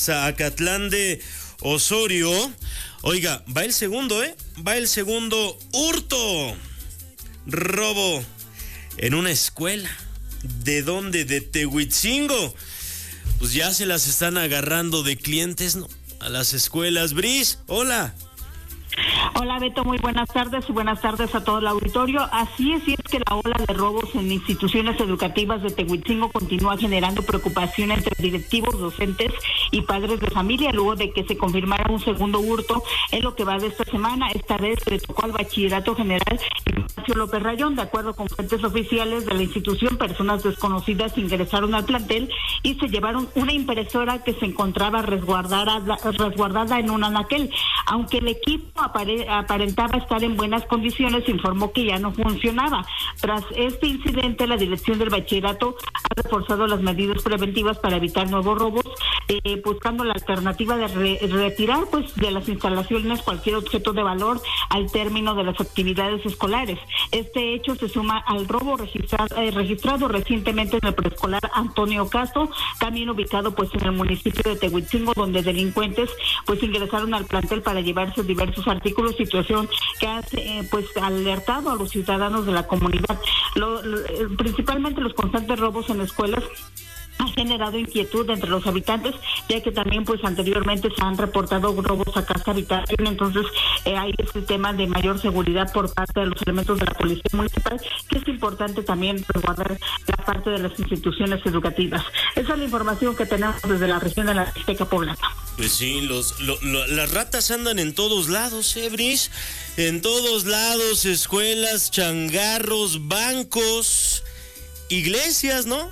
Zacatlán de Osorio. Oiga, va el segundo, va el segundo hurto, robo en una escuela. ¿De dónde? De Tehuitzingo. Pues ya se las están agarrando de clientes, ¿no? A las escuelas. Bris, hola. Hola Beto, muy buenas tardes y buenas tardes a todo el auditorio. Así es, y es que la ola de robos en instituciones educativas de Tehuitzingo continúa generando preocupación entre directivos, docentes y padres de familia, luego de que se confirmara un segundo hurto en lo que va de esta semana. Esta vez le tocó al Bachillerato General Ignacio López Rayón. De acuerdo con fuentes oficiales de la institución, personas desconocidas ingresaron al plantel y se llevaron una impresora que se encontraba resguardada en un anaquel. Aunque el equipo aparentaba estar en buenas condiciones, informó que ya no funcionaba. Tras este incidente, la dirección del bachillerato ha reforzado las medidas preventivas para evitar nuevos robos, buscando la alternativa de retirar de las instalaciones cualquier objeto de valor al término de las actividades escolares. Este hecho se suma al robo registrado recientemente en el preescolar Antonio Castro, también ubicado en el municipio de Tehuitzingo, donde delincuentes ingresaron al plantel para llevarse diversos artículos, situación que ha alertado a los ciudadanos de la comunidad. Principalmente los constantes robos en escuelas ha generado inquietud entre los habitantes, ya que también anteriormente se han reportado robos a casa habitación. Entonces hay este tema de mayor seguridad por parte de los elementos de la policía municipal, que es importante también resguardar la parte de las instituciones educativas. Esa es la información que tenemos desde la región de la Mixteca Poblana. Pues sí, las ratas andan en todos lados, Bris, en todos lados, escuelas, changarros, bancos, iglesias, ¿no?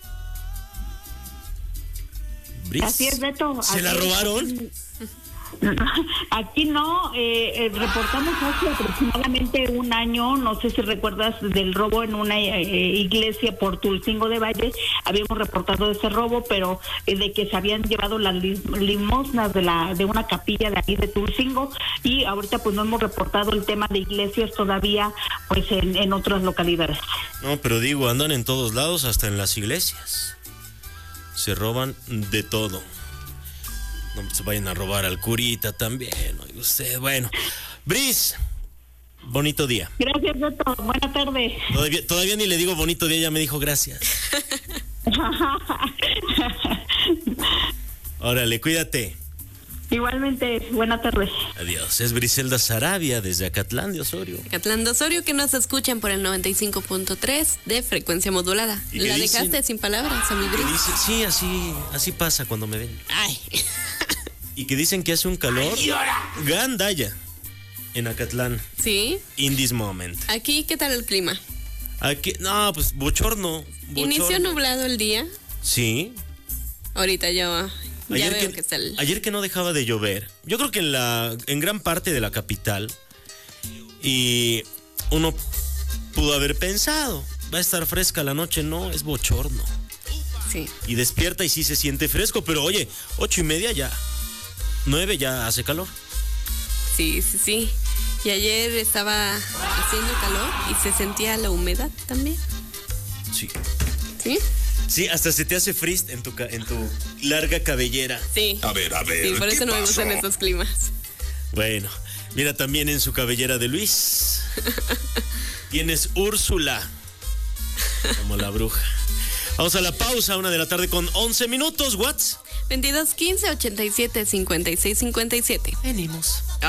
Bris, así es, Beto. ¿Se la robaron? Aquí no, reportamos hace aproximadamente un año, no sé si recuerdas, del robo en una iglesia por Tulcingo de Valle. Habíamos reportado ese robo, pero de que se habían llevado las limosnas de una capilla de aquí de Tulcingo, y ahorita no hemos reportado el tema de iglesias todavía en otras localidades. No, pero digo, andan en todos lados, hasta en las iglesias. Se roban de todo. No se vayan a robar al curita también, oiga usted. Bueno, Bris, bonito día. Gracias, Beto. Buena tarde. Todavía ni le digo bonito día, ya me dijo gracias. Órale, cuídate. Igualmente, buena tarde. Adiós. Es Briselda Sarabia desde Acatlán de Osorio. Acatlán de Osorio, que nos escuchan por el 95.3 de frecuencia modulada. La dejaste sin palabras, a mi Bris. Sí, así pasa cuando me ven. Ay. Y que dicen que hace un calor gandaya en Acatlán. ¿Sí? In this moment. Aquí, ¿qué tal el clima? Aquí, no, bochorno. ¿Inició nublado el día? Sí. Ahorita ya veo que está ayer que no dejaba de llover. Yo creo que en gran parte de la capital, y uno pudo haber pensado, va a estar fresca la noche. No, es bochorno. Sí. Y despierta y sí se siente fresco, pero oye, 8:30 ya, 9 ya hace calor. Sí. Y ayer estaba haciendo calor y se sentía la humedad también. Sí. ¿Sí? Sí, hasta se te hace frizz en tu larga cabellera. Sí. A ver. Sí, por eso no me gustan estos climas. Bueno, mira también en su cabellera de Luis. Tienes Úrsula, como la bruja. Vamos a la pausa, 1:00 p.m. con 11 minutos. ¿What's? 22 15 87 56 57. Venimos.